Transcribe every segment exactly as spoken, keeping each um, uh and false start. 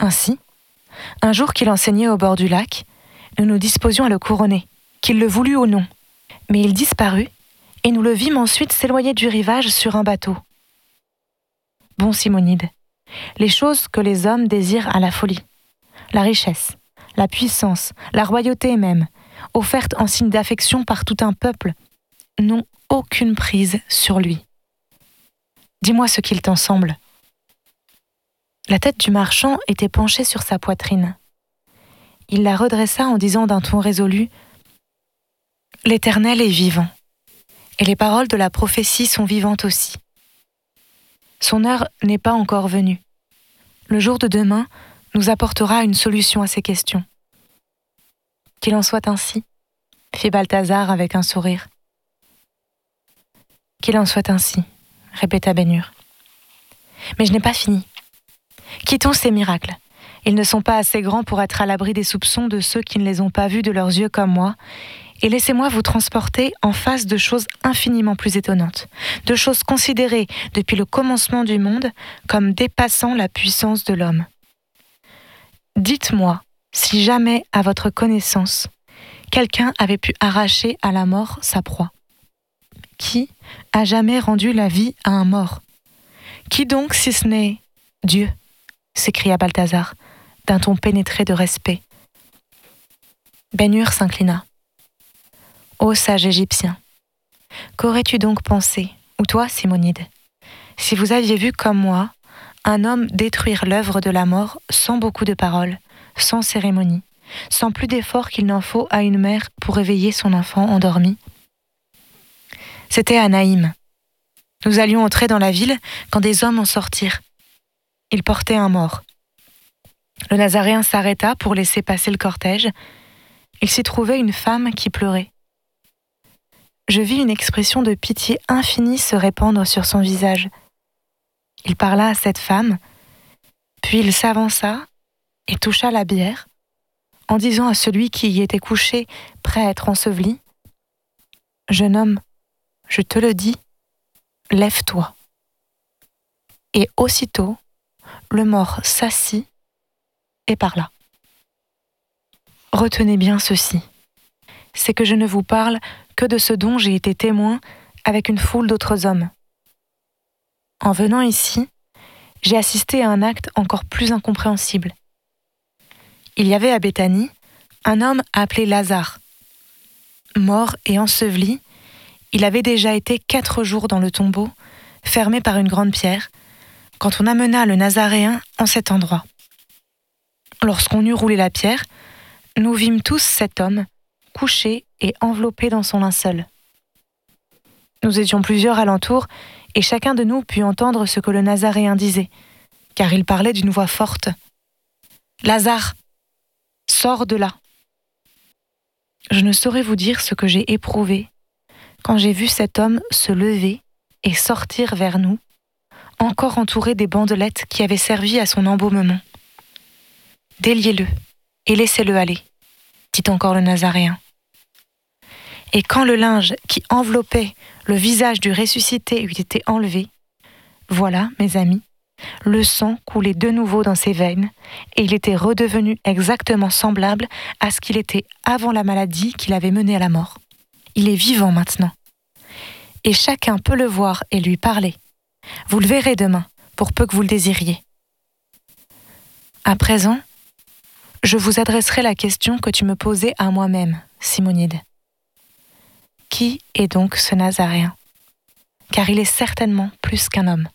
Ainsi, un jour qu'il enseignait au bord du lac, nous nous disposions à le couronner, qu'il le voulût ou non. Mais il disparut, et nous le vîmes ensuite s'éloigner du rivage sur un bateau. Bon Simonide, les choses que les hommes désirent à la folie, la richesse, la puissance, la royauté même, offertes en signe d'affection par tout un peuple, n'ont aucune prise sur lui. Dis-moi ce qu'il t'en semble. La tête du marchand était penchée sur sa poitrine. Il la redressa en disant d'un ton résolu « L'Éternel est vivant, et les paroles de la prophétie sont vivantes aussi. Son heure n'est pas encore venue. Le jour de demain nous apportera une solution à ces questions. » « Qu'il en soit ainsi, » fit Balthazar avec un sourire. « Qu'il en soit ainsi, » répéta Ben-Hur. « Mais je n'ai pas fini. Quittons ces miracles. Ils ne sont pas assez grands pour être à l'abri des soupçons de ceux qui ne les ont pas vus de leurs yeux comme moi, et laissez-moi vous transporter en face de choses infiniment plus étonnantes, de choses considérées depuis le commencement du monde comme dépassant la puissance de l'homme. Dites-moi, si jamais, à votre connaissance, quelqu'un avait pu arracher à la mort sa proie. Qui a jamais rendu la vie à un mort? Qui donc, si ce n'est Dieu? S'écria Balthazar, d'un ton pénétré de respect. Ben-Hur s'inclina. Ô sage Égyptien, qu'aurais-tu donc pensé, ou toi, Simonide, si vous aviez vu comme moi un homme détruire l'œuvre de la mort sans beaucoup de paroles, sans cérémonie, sans plus d'effort qu'il n'en faut à une mère pour réveiller son enfant endormi? C'était à Naïm. Nous allions entrer dans la ville quand des hommes en sortirent. Ils portaient un mort. Le Nazaréen s'arrêta pour laisser passer le cortège. Il s'y trouvait une femme qui pleurait. Je vis une expression de pitié infinie se répandre sur son visage. Il parla à cette femme, puis il s'avança et toucha la bière, en disant à celui qui y était couché, prêt à être enseveli, « Jeune homme, je te le dis, lève-toi. » Et aussitôt, le mort s'assit et parla. Retenez bien ceci, c'est que je ne vous parle que de ce dont j'ai été témoin avec une foule d'autres hommes. En venant ici, j'ai assisté à un acte encore plus incompréhensible. Il y avait à Béthanie un homme appelé Lazare. Mort et enseveli, il avait déjà été quatre jours dans le tombeau, fermé par une grande pierre, quand on amena le Nazaréen en cet endroit. Lorsqu'on eut roulé la pierre, nous vîmes tous cet homme, couché et enveloppé dans son linceul. Nous étions plusieurs alentour, et chacun de nous put entendre ce que le Nazaréen disait, car il parlait d'une voix forte. « Lazare, sors de là !» Je ne saurais vous dire ce que j'ai éprouvé quand j'ai vu cet homme se lever et sortir vers nous, encore entouré des bandelettes qui avaient servi à son embaumement. « Déliez-le et laissez-le aller », dit encore le Nazaréen. Et quand le linge qui enveloppait le visage du ressuscité eut été enlevé, voilà, mes amis, le sang coulait de nouveau dans ses veines, et il était redevenu exactement semblable à ce qu'il était avant la maladie qui l'avait mené à la mort. Il est vivant maintenant. Et chacun peut le voir et lui parler. Vous le verrez demain, pour peu que vous le désiriez. À présent, je vous adresserai la question que tu me posais à moi-même, Simonide. Qui est donc ce Nazaréen? Car il est certainement plus qu'un homme.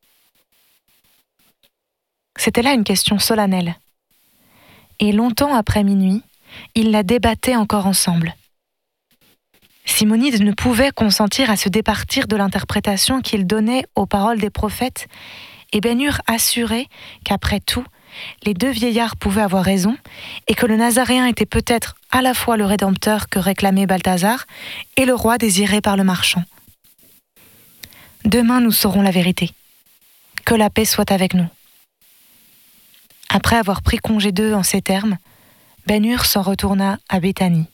C'était là une question solennelle. Et longtemps après minuit, ils la débattaient encore ensemble. Simonide ne pouvait consentir à se départir de l'interprétation qu'il donnait aux paroles des prophètes, et Ben-Hur assurait qu'après tout, les deux vieillards pouvaient avoir raison, et que le Nazaréen était peut-être à la fois le Rédempteur que réclamait Balthazar et le roi désiré par le marchand. Demain nous saurons la vérité. Que la paix soit avec nous. Après avoir pris congé d'eux en ces termes, Ben-Hur s'en retourna à Béthanie.